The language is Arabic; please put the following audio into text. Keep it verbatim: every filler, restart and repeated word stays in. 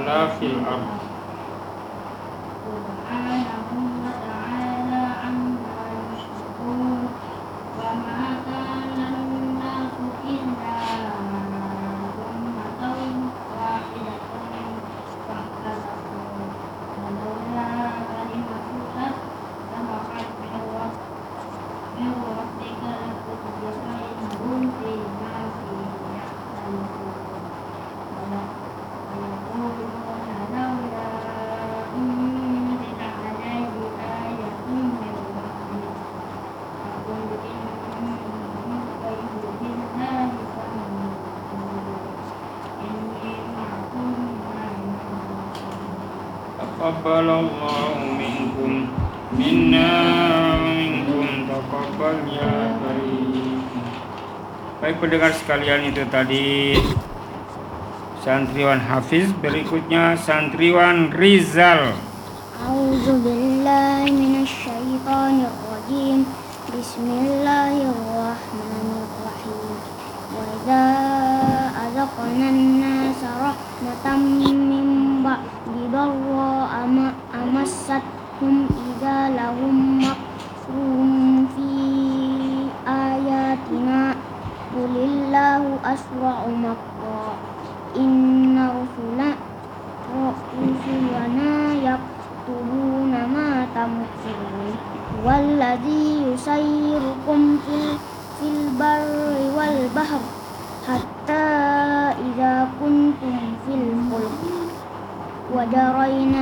ولا في الأرض. سبحانه وتعالى عما يشركون وما كان الناس إلا أمة واحدة فاختلفوا فلولا كلمة سبقت من ربك لقضي بينهم فيما فيه يختلفون ويقولون لولا أنزل عليه آية من ربه فقل إني الغيب لله فاعبدون إني معكم ما تقبل الله منكم منا ومنكم taqabbal ya karim. Baik pendengar sekalian, itu tadi santriwan Hafiz. Berikutnya santriwan Rizal. A'udzu billahi minasy syaithanir rajim. Bismillahirrahmanirrahim. Wa idza azaqna an-nasa rahmatan min ba'di dharra amassatuhum idza lahum makrun fi ayatina qulillahu asra'u makra inna rusula rusulana yaktubuna ma tamkurun walladzi yusayyirukum fil fil barri wal bahri hatta idza kuntum fil fulk wa jarayna